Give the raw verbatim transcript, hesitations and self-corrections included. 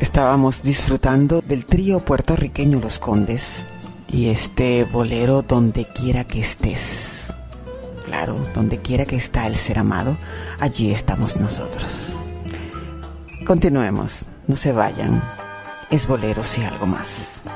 Estábamos disfrutando del trío puertorriqueño Los Condes y este bolero Donde quiera que estés. Claro, donde quiera que está el ser amado, allí estamos nosotros. Continuemos, no se vayan. Es Boleros y algo más.